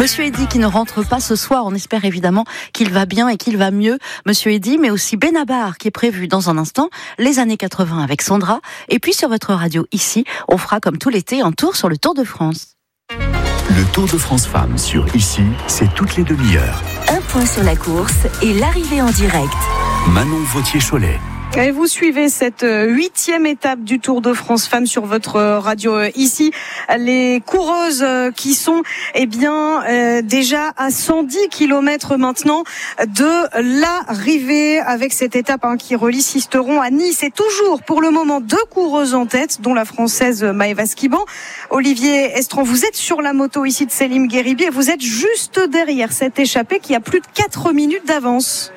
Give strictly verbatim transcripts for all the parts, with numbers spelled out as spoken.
Monsieur Eddy qui ne rentre pas ce soir, on espère évidemment qu'il va bien et qu'il va mieux. Monsieur Eddy, mais aussi Benabar qui est prévu dans un instant, les années quatre-vingts avec Sandra. Et puis sur votre radio ici, on fera comme tout l'été un tour sur le Tour de France. Le Tour de France Femmes sur Ici, c'est toutes les demi-heures. Un point sur la course et l'arrivée en direct. Manon Vautier-Cholet. Et vous suivez cette huitième étape du Tour de France Femmes sur votre radio ici. Les coureuses qui sont eh bien euh, déjà à cent dix kilomètres maintenant de l'arrivée avec cette étape hein, qui relie Sisteron à Nice. Et toujours pour le moment deux coureuses en tête, dont la française Maëva Skiban. Olivier Estran, vous êtes sur la moto ici de Selim Gheribi et vous êtes juste derrière cette échappée qui a plus de quatre minutes d'avance.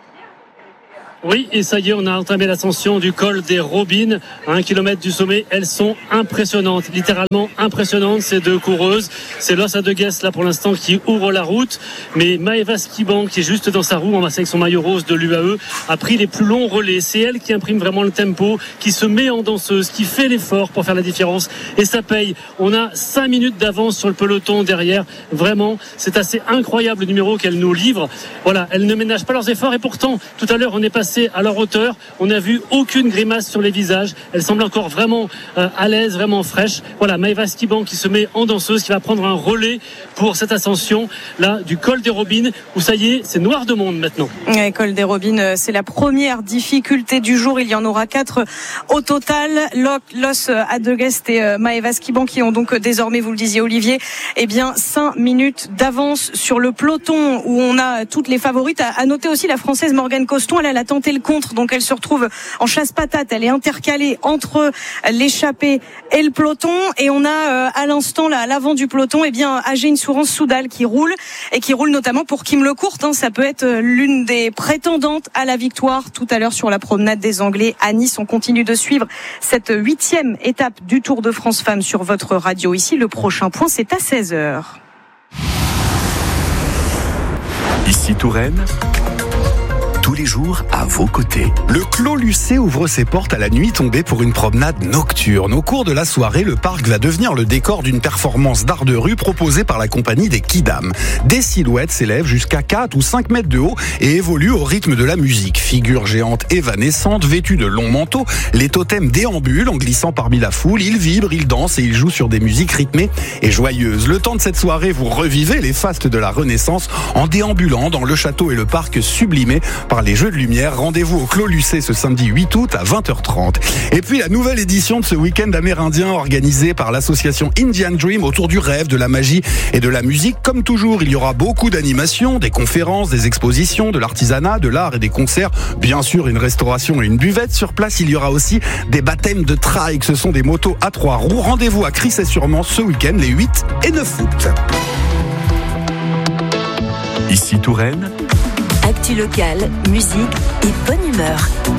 Oui, et ça y est, on a entamé l'ascension du col des Robines, à un kilomètre du sommet. Elles sont impressionnantes, littéralement impressionnantes, ces deux coureuses. C'est Los Adegues, là, pour l'instant, qui ouvre la route. Mais Maëva Skiban, qui est juste dans sa roue, en avec son maillot rose de l'U A E, a pris les plus longs relais. C'est elle qui imprime vraiment le tempo, qui se met en danseuse, qui fait l'effort pour faire la différence. Et ça paye. On a cinq minutes d'avance sur le peloton derrière. Vraiment, c'est assez incroyable le numéro qu'elle nous livre. Voilà, elles ne ménagent pas leurs efforts. Et pourtant, tout à l'heure, on est passé à leur hauteur, on n'a vu aucune grimace sur les visages, elles semblent encore vraiment euh, à l'aise, vraiment fraîches. Voilà, Maëva Skiban qui se met en danseuse, qui va prendre un relais pour cette ascension là du col des Robines, où ça y est, c'est noir de monde maintenant. Le col des Robines, c'est la première difficulté du jour, il y en aura quatre au total. Los Adegues et Maëva Skiban qui ont donc désormais, vous le disiez Olivier, eh bien cinq minutes d'avance sur le peloton où on a toutes les favorites. À noter aussi la française Morgane Coston, elle, elle a tenté le contre, donc elle se retrouve en chasse-patate, elle est intercalée entre l'échappée et le peloton, et on a euh, à l'instant là à l'avant du peloton eh bien Agéine Sourance Soudal qui roule et qui roule notamment pour Kim Lecourt, hein, ça peut être l'une des prétendantes à la victoire tout à l'heure sur la promenade des Anglais à Nice. On continue de suivre cette huitième étape du Tour de France Femmes sur votre radio ici. Le prochain point, c'est à seize heures. Ici Touraine, tous les jours à vos côtés. Le Clos Lucé ouvre ses portes à la nuit tombée pour une promenade nocturne. Au cours de la soirée, le parc va devenir le décor d'une performance d'art de rue proposée par la compagnie des Kidam. Des silhouettes s'élèvent jusqu'à quatre ou cinq mètres de haut et évoluent au rythme de la musique. Figures géantes évanescentes, vêtues de longs manteaux, les totems déambulent en glissant parmi la foule. Ils vibrent, ils dansent et ils jouent sur des musiques rythmées et joyeuses. Le temps de cette soirée, vous revivez les fastes de la Renaissance en déambulant dans le château et le parc sublimés par les Jeux de Lumière. Rendez-vous au Clos Lucé ce samedi huit août à vingt heures trente. Et puis la nouvelle édition de ce week-end amérindien organisé par l'association Indian Dream autour du rêve, de la magie et de la musique. Comme toujours, il y aura beaucoup d'animations, des conférences, des expositions, de l'artisanat, de l'art et des concerts. Bien sûr, une restauration et une buvette. Sur place, il y aura aussi des baptêmes de trike. Ce sont des motos à trois roues. Rendez-vous à Crissey-sur-Mans ce week-end les huit et neuf août. Ici Touraine, Actu locale, musique et bonne humeur.